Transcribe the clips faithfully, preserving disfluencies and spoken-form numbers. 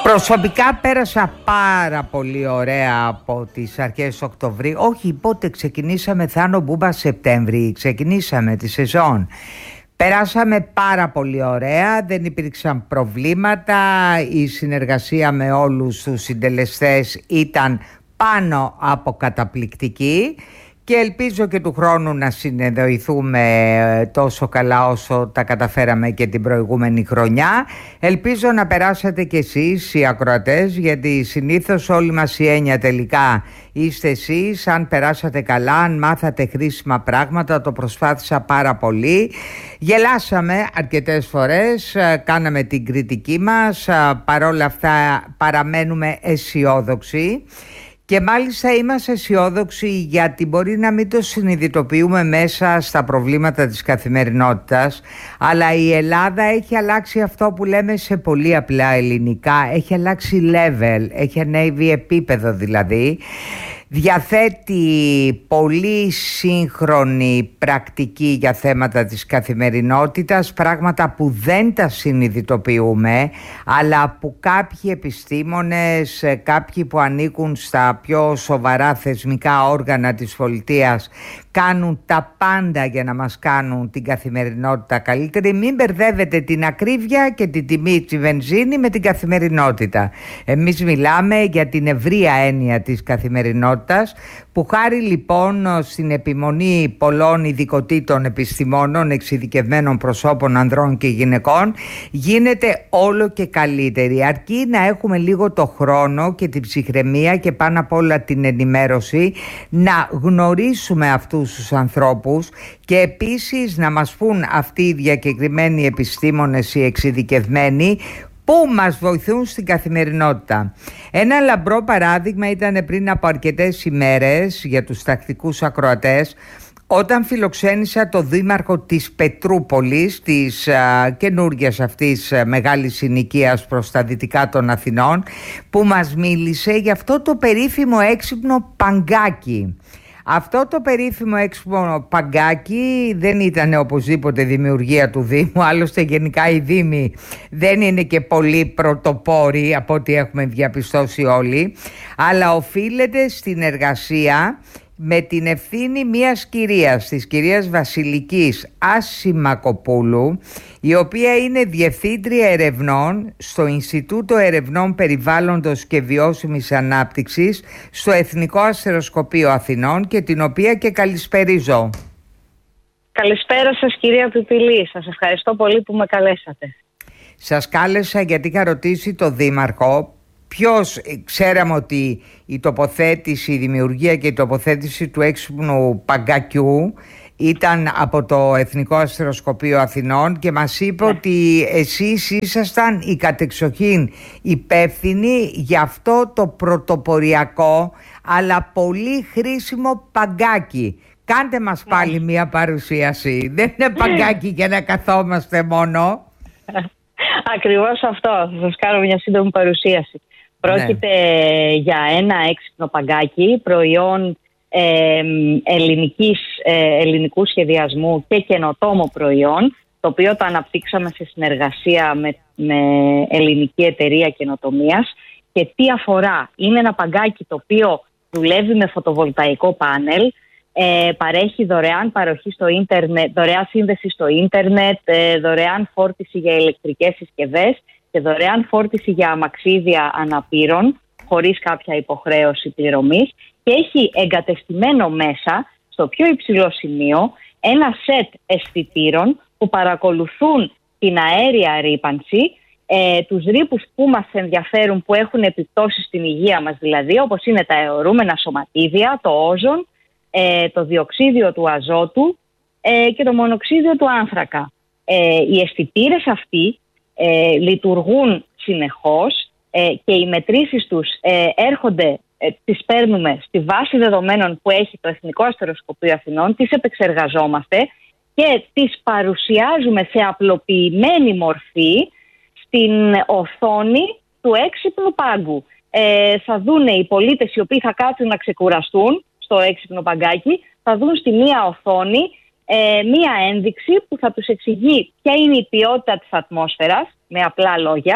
Προσωπικά πέρασα πάρα πολύ ωραία από τις αρχές Οκτωβρίου. Όχι, πότε ξεκινήσαμε, Θάνο Μπούμπα, Σεπτέμβρη, ξεκινήσαμε τη σεζόν. Περάσαμε πάρα πολύ ωραία, δεν υπήρξαν προβλήματα, η συνεργασία με όλους τους συντελεστές ήταν πάνω από καταπληκτική και ελπίζω και του χρόνου να συνεννοηθούμε τόσο καλά όσο τα καταφέραμε και την προηγούμενη χρονιά. Ελπίζω να περάσατε κι εσείς οι ακροατές, γιατί συνήθως όλη μας η έννοια τελικά είστε εσείς. Αν περάσατε καλά, αν μάθατε χρήσιμα πράγματα, το προσπάθησα πάρα πολύ. Γελάσαμε αρκετές φορές, κάναμε την κριτική μας, παρόλα αυτά παραμένουμε αισιόδοξοι. Και μάλιστα είμαστε αισιόδοξοι γιατί μπορεί να μην το συνειδητοποιούμε μέσα στα προβλήματα της καθημερινότητας, αλλά η Ελλάδα έχει αλλάξει αυτό που λέμε σε πολύ απλά ελληνικά, έχει αλλάξει level, έχει ανέβει επίπεδο δηλαδή. Διαθέτει πολύ σύγχρονη πρακτική για θέματα της καθημερινότητας, πράγματα που δεν τα συνειδητοποιούμε, αλλά που κάποιοι επιστήμονες, κάποιοι που ανήκουν στα πιο σοβαρά θεσμικά όργανα της πολιτείας κάνουν τα πάντα για να μας κάνουν την καθημερινότητα καλύτερη. Μην μπερδεύετε την ακρίβεια και την τιμή της βενζίνη με την καθημερινότητα. Εμείς μιλάμε για την ευρεία έννοια της καθημερινότητας, που χάρη λοιπόν στην επιμονή πολλών ειδικοτήτων επιστημόνων, εξειδικευμένων προσώπων ανδρών και γυναικών, γίνεται όλο και καλύτερη. Αρκεί να έχουμε λίγο το χρόνο και την ψυχραιμία και πάνω απ' όλα την ενημέρωση, να γνωρίσουμε αυτούς τους ανθρώπους και επίσης να μας πούν αυτοί οι διακεκριμένοι επιστήμονες, οι εξειδικευμένοι, που μας βοηθούν στην καθημερινότητα. Ένα λαμπρό παράδειγμα ήταν πριν από αρκετές ημέρες για τους τακτικούς ακροατές, όταν φιλοξένησα το δήμαρχο της Πετρούπολης, της α, καινούργιας αυτής α, μεγάλης συνοικίας προς τα δυτικά των Αθηνών, που μας μίλησε για αυτό το περίφημο έξυπνο παγκάκι. Αυτό το περίφημο έξυπνο παγκάκι δεν ήταν οπωσδήποτε δημιουργία του Δήμου, άλλωστε γενικά οι Δήμοι δεν είναι και πολύ πρωτοπόροι από ό,τι έχουμε διαπιστώσει όλοι, αλλά οφείλεται στην εργασία με την ευθύνη μιας κυρίας, της κυρίας Βασιλικής Ασημακοπούλου, η οποία είναι Διευθύντρια Ερευνών στο Ινστιτούτο Ερευνών Περιβάλλοντος και Βιώσιμης Ανάπτυξης στο Εθνικό Αστεροσκοπείο Αθηνών, και την οποία και καλησπερίζω. Καλησπέρα σας κυρία Πιπηλή, σας ευχαριστώ πολύ που με καλέσατε. Σας κάλεσα γιατί είχα ρωτήσει το Δήμαρχο ποιος, ξέραμε ότι η τοποθέτηση, η δημιουργία και η τοποθέτηση του έξυπνου παγκακιού ήταν από το Εθνικό Αστεροσκοπείο Αθηνών, και μας είπε ναι. ότι εσείς ήσασταν οι κατεξοχήν υπεύθυνοι για αυτό το πρωτοποριακό αλλά πολύ χρήσιμο παγκάκι. Κάντε μας ναι. πάλι μια παρουσίαση. Δεν είναι παγκάκι για να καθόμαστε μόνο. Ακριβώς αυτό. Θα σας κάνω μια σύντομη παρουσίαση. Πρόκειται ναι. για ένα έξυπνο παγκάκι, προϊόν ε, ελληνικής, ε, ελληνικού σχεδιασμού και καινοτόμο προϊόν, το οποίο το αναπτύξαμε σε συνεργασία με, με ελληνική εταιρεία καινοτομίας. Και τι αφορά, είναι ένα παγκάκι το οποίο δουλεύει με φωτοβολταϊκό πάνελ, ε, παρέχει δωρεάν παροχή στο ίντερνετ, δωρεάν σύνδεση στο ίντερνετ, ε, δωρεάν φόρτιση για ηλεκτρικές συσκευές και δωρεάν φόρτιση για αμαξίδια αναπήρων, χωρίς κάποια υποχρέωση πληρωμής, και έχει εγκατεστημένο μέσα, στο πιο υψηλό σημείο, ένα σετ αισθητήρων που παρακολουθούν την αέρια ρύπανση, ε, τους ρήπους που μας ενδιαφέρουν, που έχουν επιπτώσεις στην υγεία μας δηλαδή, όπως είναι τα αιωρούμενα σωματίδια, το όζον, ε, το διοξίδιο του αζότου ε, και το μονοξίδιο του άνθρακα. Ε, οι αισθητήρες αυτοί Ε, λειτουργούν συνεχώς ε, και οι μετρήσεις τους ε, έρχονται, ε, τις παίρνουμε στη βάση δεδομένων που έχει το Εθνικό Αστεροσκοπείο Αθηνών, τις επεξεργαζόμαστε και τις παρουσιάζουμε σε απλοποιημένη μορφή στην οθόνη του έξυπνου πάγκου. Ε, θα δουν οι πολίτες οι οποίοι θα κάτσουν να ξεκουραστούν στο έξυπνο παγκάκι, θα δουν στη μία οθόνη Ε, μία ένδειξη που θα τους εξηγεί ποια είναι η ποιότητα της ατμόσφαιρας, με απλά λόγια,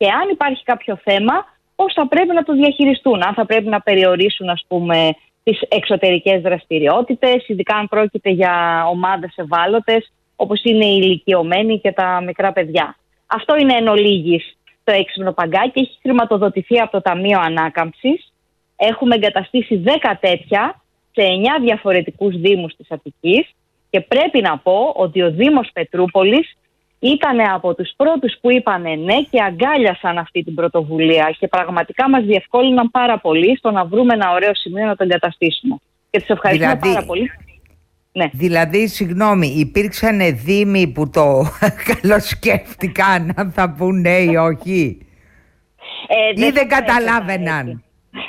Και αν υπάρχει κάποιο θέμα, πώς θα πρέπει να το διαχειριστούν. Αν θα πρέπει να περιορίσουν, ας πούμε, τις εξωτερικές δραστηριότητες, ειδικά αν πρόκειται για ομάδες ευάλωτες, όπως είναι οι ηλικιωμένοι και τα μικρά παιδιά. Αυτό είναι εν ολίγης το έξυπνο παγκάκι. Έχει χρηματοδοτηθεί από το Ταμείο Ανάκαμψης. Έχουμε εγκαταστήσει δέκα τέτοια σε εννιά διαφορετικούς δήμους της Αττικής και πρέπει να πω ότι ο Δήμος Πετρούπολης ήταν από τους πρώτους που είπαν ναι και αγκάλιασαν αυτή την πρωτοβουλία και πραγματικά μας διευκόλυναν πάρα πολύ στο να βρούμε ένα ωραίο σημείο να το εγκαταστήσουμε. Και τους ευχαριστούμε δηλαδή, πάρα πολύ. Ναι. Δηλαδή, συγγνώμη, υπήρξαν δήμοι που το καλοσκέφτηκαν αν θα πούν ναι ή όχι ε, δεν ή δεν καταλάβαιναν.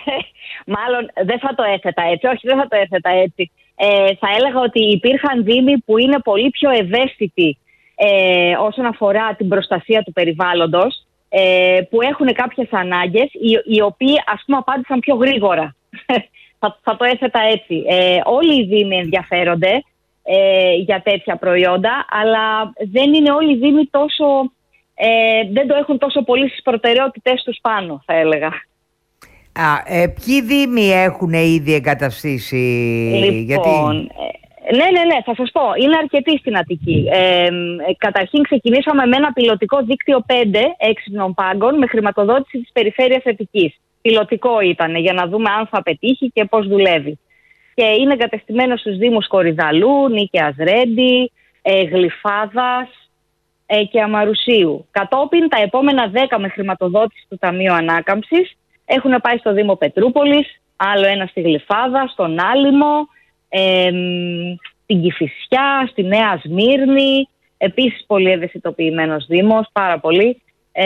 Μάλλον δεν θα το έθετα έτσι, όχι δεν θα το έθετα έτσι. Ε, θα έλεγα ότι υπήρχαν δήμοι που είναι πολύ πιο ευαίσθητοι ε, όσον αφορά την προστασία του περιβάλλοντος, ε, που έχουν κάποιες ανάγκες, οι, οι οποίοι ας πούμε απάντησαν πιο γρήγορα. θα, θα το έθετα έτσι. Ε, όλοι οι δήμοι ενδιαφέρονται ε, για τέτοια προϊόντα, αλλά δεν είναι όλοι οι δήμοι τόσο, ε, δεν το έχουν τόσο πολύ στις προτεραιότητες τους πάνω, θα έλεγα. Α, ε, ποιοι δήμοι έχουν ήδη εγκαταστήσει? Λοιπόν, γιατί... ε, ναι, ναι, ναι, θα σας πω. Είναι αρκετοί στην Αττική. Ε, ε, καταρχήν ξεκινήσαμε με ένα πιλωτικό δίκτυο πέντε έξυπνων πάγκων με χρηματοδότηση της Περιφέρειας Αττικής. Πιλωτικό ήταν για να δούμε αν θα πετύχει και πώς δουλεύει. Και είναι εγκατεστημένο στους δήμους Κορυδαλού, Νίκαιας Ρέντι, ε, Γλυφάδας ε, και Αμαρουσίου. Κατόπιν τα επόμενα δέκα με χρηματοδότηση του Ταμείου Ανάκαμψης έχουν πάει στο Δήμο Πετρούπολης, άλλο ένα στη Γλυφάδα, στον Άλυμο, ε, στην Κηφισιά, στη Νέα Σμύρνη. Επίσης πολύ ευαισθητοποιημένος δήμος, πάρα πολύ.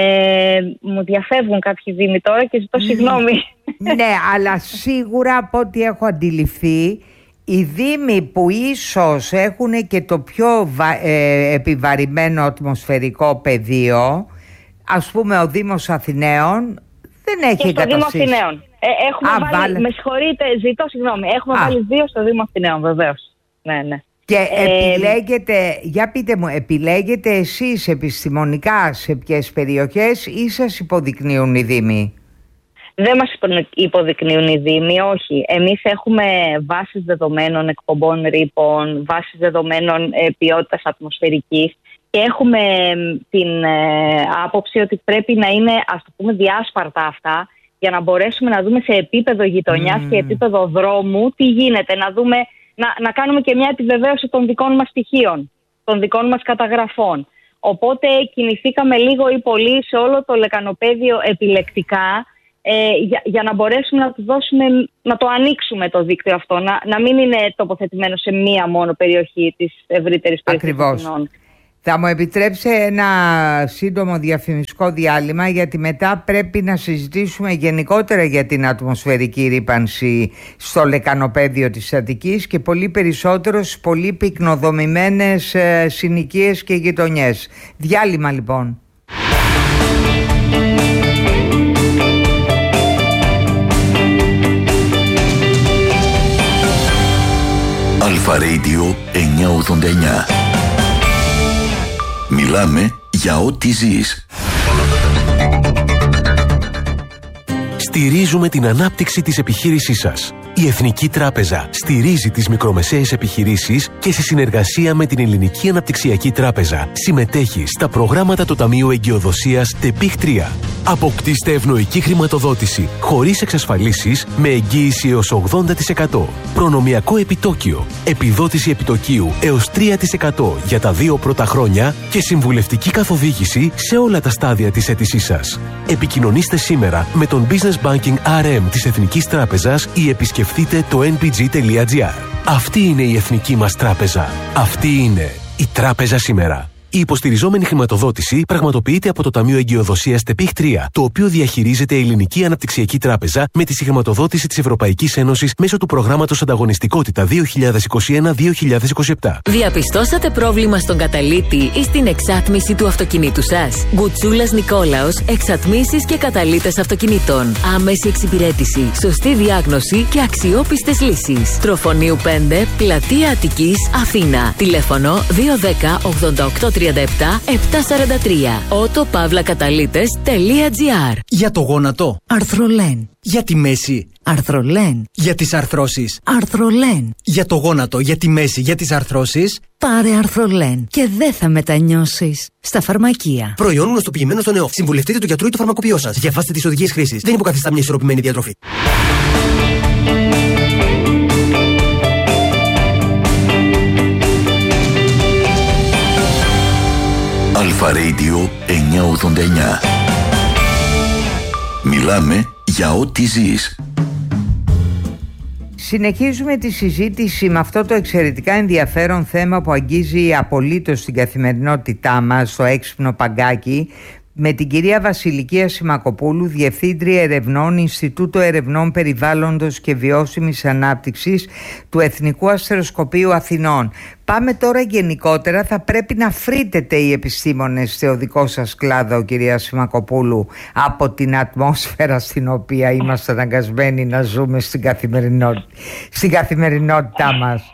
Ε, μου διαφεύγουν κάποιοι δήμοι τώρα και ζητώ συγγνώμη. Ναι, αλλά σίγουρα από ό,τι έχω αντιληφθεί, οι δήμοι που ίσως έχουν και το πιο βα, ε, επιβαρημένο ατμοσφαιρικό πεδίο, ας πούμε ο Δήμος Αθηναίων, δεν έχει εγκαταστήσει. Και στο Δήμο Αθηναίων. Ε, έχουμε Α, βάλει, βάλε... με συγχωρείτε, ζητώ συγγνώμη, έχουμε Α. βάλει δύο στο Δήμο Αθηναίων, βεβαίως. Ναι, ναι. Και ε, επιλέγετε, για πείτε μου, επιλέγετε εσείς επιστημονικά σε ποιες περιοχές ή σας υποδεικνύουν οι δήμοι? Δεν μας υποδεικνύουν οι δήμοι, όχι. Εμείς έχουμε βάσεις δεδομένων εκπομπών ρήπων, βάσεις δεδομένων ε, ποιότητας ατμοσφαιρικής και έχουμε την ε, άποψη ότι πρέπει να είναι, ας το πούμε, διάσπαρτα αυτά για να μπορέσουμε να δούμε σε επίπεδο γειτονιάς mm. και επίπεδο δρόμου τι γίνεται, να δούμε, να, να κάνουμε και μια επιβεβαίωση των δικών μας στοιχείων, των δικών μας καταγραφών. Οπότε κινηθήκαμε λίγο ή πολύ σε όλο το λεκανοπέδιο επιλεκτικά ε, για, για να μπορέσουμε να του δώσουμε, να το ανοίξουμε το δίκτυο αυτό, να, να μην είναι τοποθετημένο σε μία μόνο περιοχή της ευρύτερης περιοχής. Ακριβώς. Θα μου επιτρέψει ένα σύντομο διαφημιστικό διάλειμμα, γιατί μετά πρέπει να συζητήσουμε γενικότερα για την ατμοσφαιρική ρύπανση στο λεκανοπέδιο της Αττικής και πολύ περισσότερο στις πολύ πυκνοδομημένες ε, συνοικίες και γειτονιές. Διάλειμμα λοιπόν. Αλφα Radio εννιακόσια ογδόντα εννιά. Μιλάμε για ό,τι ζεις. Στηρίζουμε την ανάπτυξη της επιχείρησής σας. Η Εθνική Τράπεζα στηρίζει τις μικρομεσαίες επιχειρήσεις και σε συνεργασία με την Ελληνική Αναπτυξιακή Τράπεζα συμμετέχει στα προγράμματα του Ταμείου Εγκυοδοσίας ΤΕΠΙΧ τρία. Αποκτήστε ευνοϊκή χρηματοδότηση χωρίς εξασφαλίσεις με εγγύηση έως ογδόντα τοις εκατό. Προνομιακό επιτόκιο, επιδότηση επιτοκίου έως τρία τοις εκατό για τα δύο πρώτα χρόνια και συμβουλευτική καθοδήγηση σε όλα τα στάδια της αίτησής σας. Επικοινωνήστε σήμερα με τον Business Banking αρ εμ της Εθνικής Τράπεζας ή επισκεφτείτε το εν πι τζι τελεία τζι άρ. Αυτή είναι η εθνική μας τράπεζα. Αυτή είναι η τράπεζα σήμερα. Η υποστηριζόμενη χρηματοδότηση πραγματοποιείται από το Ταμείο Εγκυοδοσίας ΤΕΠΙΧ τρία, το οποίο διαχειρίζεται η Ελληνική Αναπτυξιακή Τράπεζα με τη συγχρηματοδότηση της Ευρωπαϊκής Ένωσης μέσω του προγράμματος Ανταγωνιστικότητα δύο χιλιάδες είκοσι ένα με δύο χιλιάδες είκοσι επτά. Διαπιστώσατε πρόβλημα στον καταλύτη ή στην εξάτμιση του αυτοκινήτου σας? Γκουτσούλας Νικόλαος, εξατμίσεις και καταλύτες αυτοκινήτων. Άμεση εξυπηρέτηση, σωστή διάγνωση και αξιόπιστες λύσεις. Τροφονίου πέντε, Πλατεία Αττικής, Αθήνα. Τηλέφωνο δύο ένα μηδέν ογδόντα οκτώ τριάντα τριάντα επτά επτακόσια σαράντα τρία. otopavlacatalytes.gr. Για το γόνατο, Αρθρολέν. για τη μέση, Αρθρολέν. για τις αρθρώσεις, Αρθρολέν. για το γόνατο, για τη μέση, για τις αρθρώσεις. Πάρε Αρθρολέν και δεν θα μετανιώσεις. Στα φαρμακεία. Προϊόν γνωστοποιημένο στον ΕΟΦ. Συμβουλευτείτε το γιατρό ή το φαρμακοποιό σας. Διαβάστε τις οδηγίες χρήσης. Δεν υποκαθιστά μια ισορροπημένη διατροφή. Αλφα Radio εννιακόσια ογδόντα εννιά. Μιλάμε για ό,τι ζεις. Συνεχίζουμε τη συζήτηση με αυτό το εξαιρετικά ενδιαφέρον θέμα που αγγίζει απολύτως την καθημερινότητά μας, στο έξυπνο παγκάκι, με την κυρία Βασιλική Ασημακοπούλου, Διευθύντρια Ερευνών, Ινστιτούτο Ερευνών Περιβάλλοντος και Βιώσιμης Ανάπτυξης του Εθνικού Αστεροσκοπείου Αθηνών. Πάμε τώρα γενικότερα, θα πρέπει να φρύτετε οι επιστήμονες στο δικό σας κλάδο, κυρία Ασημακοπούλου, από την ατμόσφαιρα στην οποία είμαστε αναγκασμένοι να ζούμε στην καθημερινότητα, στην καθημερινότητά μας.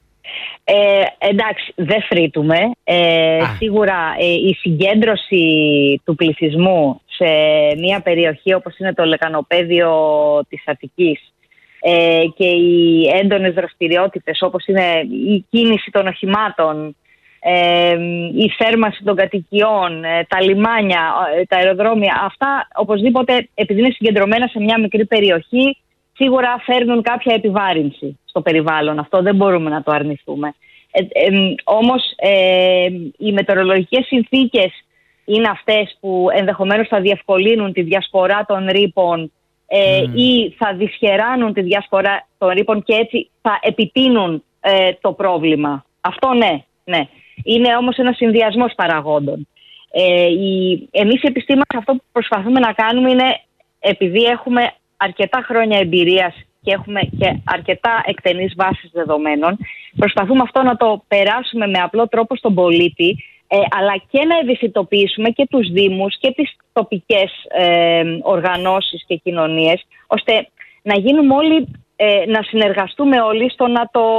Ε, εντάξει, δεν φρύτουμε. Ε, σίγουρα ε, η συγκέντρωση του πληθυσμού σε μια περιοχή όπως είναι το λεκανοπέδιο της Αττικής ε, και οι έντονες δραστηριότητες όπως είναι η κίνηση των οχημάτων, ε, η θέρμανση των κατοικιών, ε, τα λιμάνια, ε, τα αεροδρόμια, αυτά οπωσδήποτε επειδή είναι συγκεντρωμένα σε μια μικρή περιοχή σίγουρα φέρνουν κάποια επιβάρυνση στο περιβάλλον. Αυτό δεν μπορούμε να το αρνηθούμε. Ε, ε, όμως ε, οι μετεωρολογικές συνθήκες είναι αυτές που ενδεχομένως θα διευκολύνουν τη διασπορά των ρήπων ε, mm. ή θα δυσχεράνουν τη διασπορά των ρήπων και έτσι θα επιτείνουν ε, το πρόβλημα. Αυτό ναι, ναι. Είναι όμως ένας συνδυασμός παραγόντων. Ε, οι, εμείς οι επιστήμονες αυτό που προσπαθούμε να κάνουμε είναι, επειδή έχουμε αρκετά χρόνια εμπειρίας και έχουμε και αρκετά εκτενείς βάσεις δεδομένων, προσπαθούμε αυτό να το περάσουμε με απλό τρόπο στον πολίτη, ε, αλλά και να ευαισθητοποιήσουμε και τους δήμους και τις τοπικές ε, οργανώσεις και κοινωνίες, ώστε να γίνουμε όλοι, ε, να συνεργαστούμε όλοι στο να το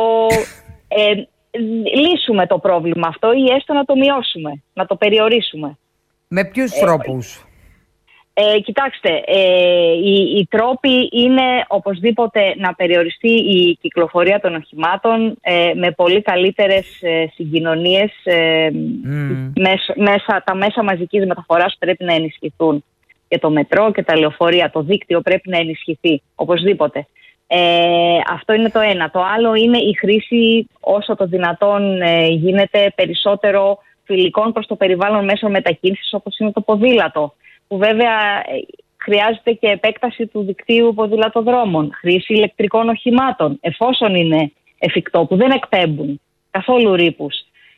ε, λύσουμε το πρόβλημα αυτό ή έστω να το μειώσουμε, να το περιορίσουμε. Με ποιους ε, τρόπους? Ε, κοιτάξτε, ε, οι, οι τρόποι είναι οπωσδήποτε να περιοριστεί η κυκλοφορία των οχημάτων ε, με πολύ καλύτερες ε, συγκοινωνίες. Ε, mm. μέσω, μέσα, τα μέσα μαζικής μεταφοράς πρέπει να ενισχυθούν. Και το μετρό και τα λεωφορεία, το δίκτυο πρέπει να ενισχυθεί, οπωσδήποτε. Ε, αυτό είναι το ένα. Το άλλο είναι η χρήση όσο το δυνατόν ε, γίνεται περισσότερο φιλικών προς το περιβάλλον μέσω μετακίνησης όπως είναι το ποδήλατο, που βέβαια χρειάζεται και επέκταση του δικτύου ποδηλατοδρόμων, χρήση ηλεκτρικών οχημάτων, εφόσον είναι εφικτό, που δεν εκπέμπουν καθόλου ρήπους.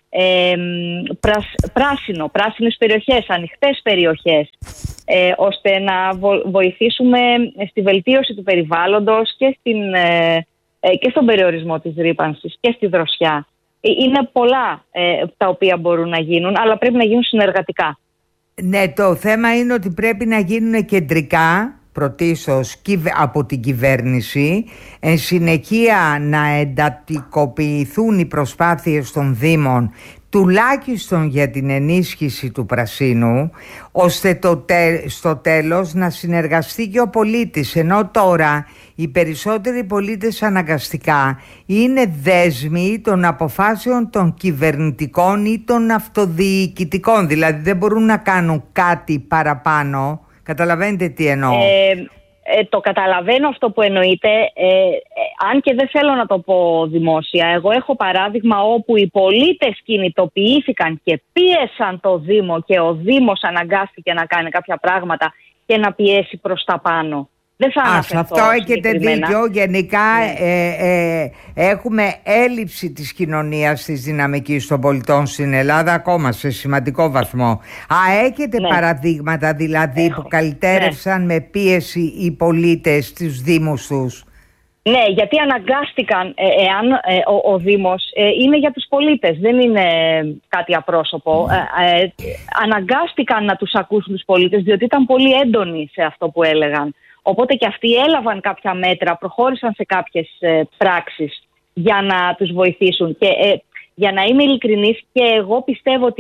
Ε, πρασ, πράσινο, πράσινες περιοχές, ανοιχτές περιοχές, ε, ώστε να βο, βοηθήσουμε στη βελτίωση του περιβάλλοντος και, στην, ε, ε, και στον περιορισμό της ρύπανσης και στη δροσιά. Ε, είναι πολλά ε, τα οποία μπορούν να γίνουν, αλλά πρέπει να γίνουν συνεργατικά. Ναι, το θέμα είναι ότι πρέπει να γίνουν κεντρικά, πρωτίστως από την κυβέρνηση, εν συνεχεία να εντατικοποιηθούν οι προσπάθειες των Δήμων, τουλάχιστον για την ενίσχυση του πρασίνου, ώστε το τε, στο τέλος να συνεργαστεί και ο πολίτης, ενώ τώρα οι περισσότεροι πολίτες αναγκαστικά είναι δέσμοι των αποφάσεων των κυβερνητικών ή των αυτοδιοικητικών, δηλαδή δεν μπορούν να κάνουν κάτι παραπάνω. Καταλαβαίνετε τι εννοώ? Ε, ε, το καταλαβαίνω αυτό που εννοείτε, ε, ε, αν και δεν θέλω να το πω δημόσια. Εγώ έχω παράδειγμα όπου οι πολίτες κινητοποιήθηκαν και πίεσαν το Δήμο και ο Δήμος αναγκάστηκε να κάνει κάποια πράγματα και να πιέσει προς τα πάνω. Δεν θα αναφερθώ. Αυτό έχετε δίκιο. Γενικά ναι. ε, ε, έχουμε έλλειψη της κοινωνίας της δυναμικής των πολιτών στην Ελλάδα ακόμα σε σημαντικό βαθμό. Α, έχετε ναι. παραδείγματα δηλαδή Έχω. που καλυτέρευσαν ναι. με πίεση οι πολίτες στους δήμους τους? Ναι, γιατί αναγκάστηκαν, ε, εάν ε, ο, ο Δήμος ε, είναι για τους πολίτες, δεν είναι κάτι απρόσωπο. Ε, ε, αναγκάστηκαν να τους ακούσουν τους πολίτες, διότι ήταν πολύ έντονοι σε αυτό που έλεγαν. Οπότε και αυτοί έλαβαν κάποια μέτρα, προχώρησαν σε κάποιες ε, πράξεις για να τους βοηθήσουν. Και ε, για να είμαι ειλικρινής, και εγώ πιστεύω ότι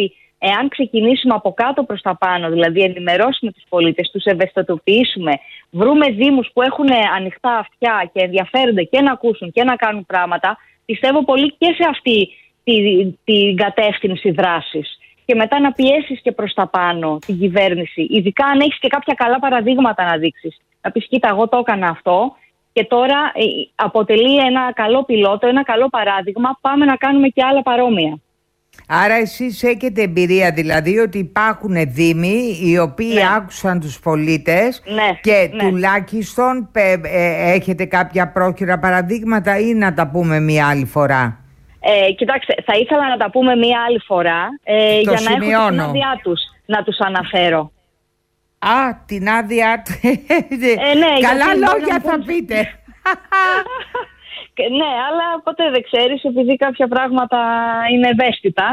εάν ξεκινήσουμε από κάτω προς τα πάνω, δηλαδή ενημερώσουμε τους πολίτες, τους ευαισθητοποιήσουμε, βρούμε δήμους που έχουν ανοιχτά αυτιά και ενδιαφέρονται και να ακούσουν και να κάνουν πράγματα, πιστεύω πολύ και σε αυτή την τη κατεύθυνση δράσης. Και μετά να πιέσεις και προς τα πάνω την κυβέρνηση, ειδικά αν έχεις και κάποια καλά παραδείγματα να δείξεις. Να πεις, κοίτα, εγώ το έκανα αυτό και τώρα αποτελεί ένα καλό πιλότο, ένα καλό παράδειγμα, πάμε να κάνουμε και άλλα παρόμοια. Άρα εσείς έχετε εμπειρία δηλαδή ότι υπάρχουν δήμοι οι οποίοι ναι. άκουσαν τους πολίτες ναι, και ναι. τουλάχιστον ε, ε, έχετε κάποια πρόχειρα παραδείγματα ή να τα πούμε μία άλλη φορά? Ε, κοιτάξτε, θα ήθελα να τα πούμε μία άλλη φορά ε, για σημειώνω. να έχω την άδειά τους να τους αναφέρω. Α, την άδειά του. Ε, ναι, καλά λόγια θα πούν... πείτε. Ναι, αλλά ποτέ δεν ξέρεις, επειδή κάποια πράγματα είναι ευαίσθητα.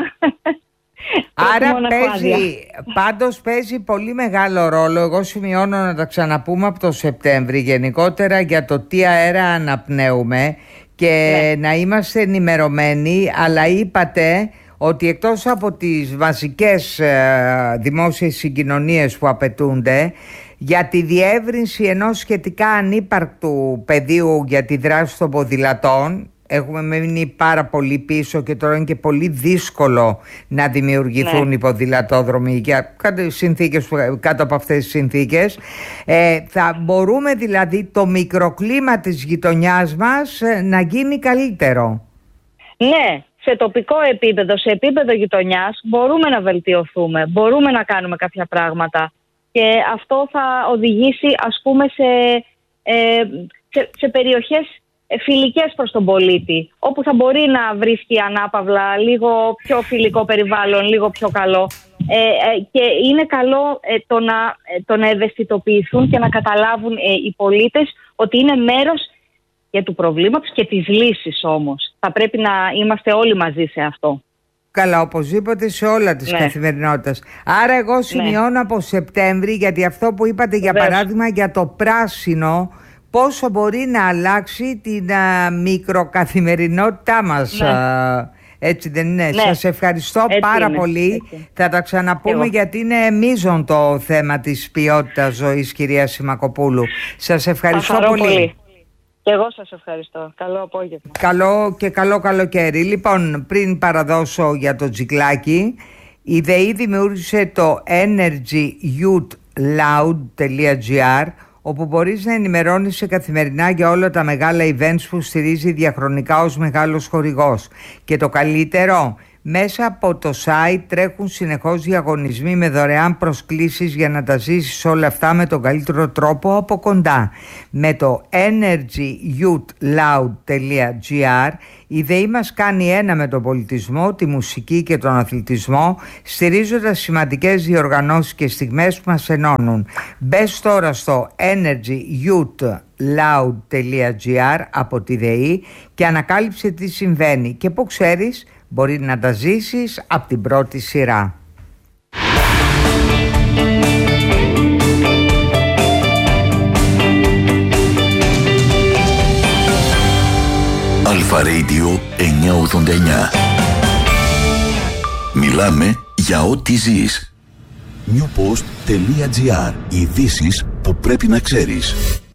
Άρα παίζει, πάντως παίζει πολύ μεγάλο ρόλο. Εγώ σημειώνω να τα ξαναπούμε από το Σεπτέμβρη γενικότερα για το τι αέρα αναπνέουμε και ναι. να είμαστε ενημερωμένοι. Αλλά είπατε ότι εκτός από τις βασικές ε, δημόσιες συγκοινωνίες που απαιτούνται, για τη διεύρυνση ενός σχετικά ανύπαρκτου πεδίου για τη δράση των ποδηλατών έχουμε μείνει πάρα πολύ πίσω και τώρα είναι και πολύ δύσκολο να δημιουργηθούν ναι. οι ποδηλατόδρομοι για κάτω, συνθήκες, κάτω από αυτές τις συνθήκες. Ε, θα μπορούμε δηλαδή το μικροκλίμα της γειτονιάς μας να γίνει καλύτερο. Ναι, σε τοπικό επίπεδο, σε επίπεδο γειτονιάς μπορούμε να βελτιωθούμε, μπορούμε να κάνουμε κάποια πράγματα. Και αυτό θα οδηγήσει, ας πούμε, σε, ε, σε, σε περιοχές φιλικές προς τον πολίτη, όπου θα μπορεί να βρίσκει ανάπαυλα λίγο πιο φιλικό περιβάλλον, λίγο πιο καλό. Ε, ε, και είναι καλό ε, το, να, ε, το να ευαισθητοποιηθούν και να καταλάβουν ε, οι πολίτες ότι είναι μέρος και του προβλήματος και της λύσης όμως. Θα πρέπει να είμαστε όλοι μαζί σε αυτό. Καλά, οπωσδήποτε σε όλα τις ναι. καθημερινότητες. Άρα εγώ σημειώνω ναι. από Σεπτέμβρη, γιατί αυτό που είπατε για Βεβαίως. παράδειγμα για το πράσινο, πόσο μπορεί να αλλάξει την α, μικροκαθημερινότητά μας. Ναι. Α, έτσι δεν είναι? Ναι. Σας ευχαριστώ έτσι πάρα είναι. πολύ. Έτσι. Θα τα ξαναπούμε Εγώ. γιατί είναι μείζον το θέμα της ποιότητας ζωής, κυρία Σιμακοπούλου. Σας ευχαριστώ πολύ. πολύ. Και εγώ σας ευχαριστώ. Καλό απόγευμα. Καλό και καλό καλοκαίρι. Λοιπόν, πριν παραδώσω για το τζικλάκι, η ΔΕΗ δημιούργησε το energy youth loud τελεία gr, όπου μπορείς να ενημερώνεις καθημερινά για όλα τα μεγάλα events που στηρίζει διαχρονικά ως μεγάλος χορηγός. Και το καλύτερο, μέσα από το site τρέχουν συνεχώς διαγωνισμοί με δωρεάν προσκλήσεις για να τα ζήσεις όλα αυτά με τον καλύτερο τρόπο από κοντά. Με το energy youth loud τελεία gr η ΔΕΗ μας κάνει ένα με τον πολιτισμό, τη μουσική και τον αθλητισμό, στηρίζοντας σημαντικές διοργανώσεις και στιγμές που μας ενώνουν. Μπες τώρα στο energy youth loud τελεία gr από τη ΔΕΗ και ανακάλυψε τι συμβαίνει και που ξέρεις μπορεί να τα ζήσεις από την πρώτη σειρά. Αλφα Radio εννιακόσια ογδόντα εννιά. Μιλάμε για ό,τι ζεις. newpost τελεία gr. Ειδήσεις που πρέπει να ξέρεις.